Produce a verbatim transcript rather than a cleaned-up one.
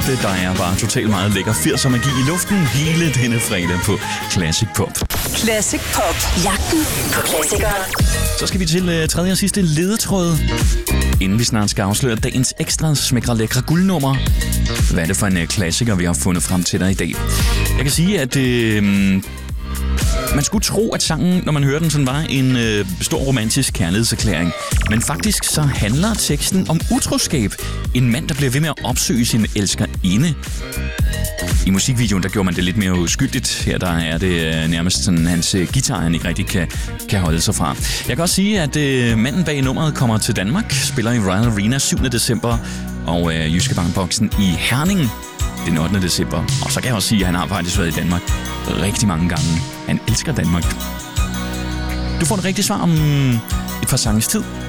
lugte. Der er bare totalt meget lækker firser magi i luften hele denne fredag på Classic Pop. Classic Pop. Jagten på klassikere. Så skal vi til uh, tredje og sidste ledetråd, inden vi snart skal afsløre dagens ekstra smækre lækre guldnummer. Hvad er det for en uh, klassiker, vi har fundet frem til dig i dag? Jeg kan sige, at uh, man skulle tro, at sangen, når man hører den, sådan var en uh, stor romantisk kærlighedserklæring. Men faktisk så handler teksten om utroskab. En mand, der bliver ved med at opsøge sin elskerinde. I musikvideoen, der gjorde man det lidt mere uskyldigt. Her der er det øh, nærmest sådan, hans øh, guitar, han ikke rigtig kan, kan holde sig fra. Jeg kan også sige, at øh, manden bag nummeret kommer til Danmark, spiller i Royal Arena syvende december, og øh, Jyske Bankboksen i Herning den ottende december. Og så kan jeg også sige, at han har faktisk været i Danmark rigtig mange gange. Han elsker Danmark. Du får et rigtigt svar om et par sanges tid.